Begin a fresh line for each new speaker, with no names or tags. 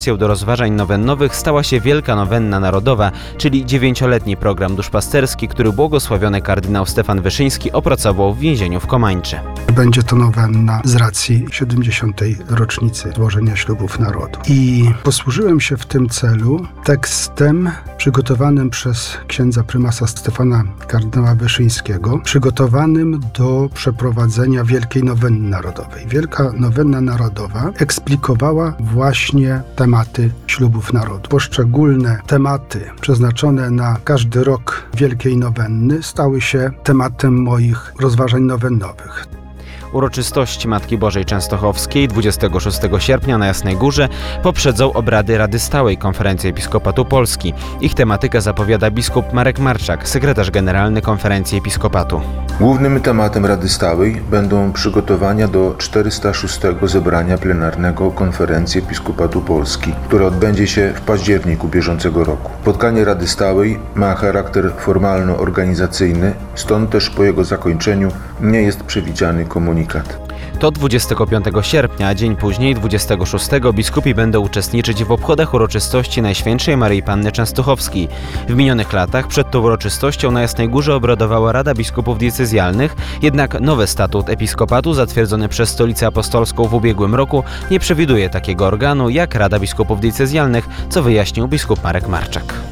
Do rozważań nowennowych stała się Wielka Nowenna Narodowa, czyli 9-letni program duszpasterski, który błogosławiony kardynał Stefan Wyszyński opracował w więzieniu w Komańczy.
Będzie to nowenna z racji 70. rocznicy złożenia ślubów narodu. I posłużyłem się w tym celu tekstem przygotowanym przez księdza prymasa Stefana kardynała Wyszyńskiego, przygotowanym do przeprowadzenia Wielkiej Nowenny Narodowej. Wielka Nowenna Narodowa eksplikowała właśnie tematy ślubów narodu. Poszczególne tematy przeznaczone na każdy rok Wielkiej Nowenny stały się tematem moich rozważań nowennowych.
Uroczystości Matki Bożej Częstochowskiej 26 sierpnia na Jasnej Górze poprzedzą obrady Rady Stałej Konferencji Episkopatu Polski. Ich tematykę zapowiada biskup Marek Marczak, sekretarz generalny Konferencji Episkopatu.
Głównym tematem Rady Stałej będą przygotowania do 406. zebrania plenarnego Konferencji Episkopatu Polski, które odbędzie się w październiku bieżącego roku. Spotkanie Rady Stałej ma charakter formalno-organizacyjny, stąd też po jego zakończeniu nie jest przewidziany komunikat.
To 25 sierpnia, a dzień później, 26, biskupi będą uczestniczyć w obchodach uroczystości Najświętszej Maryi Panny Częstochowskiej. W minionych latach przed tą uroczystością na Jasnej Górze obradowała Rada Biskupów Diecezjalnych, jednak nowy statut episkopatu zatwierdzony przez Stolicę Apostolską w ubiegłym roku nie przewiduje takiego organu jak Rada Biskupów Diecezjalnych, co wyjaśnił biskup Marek Marczak.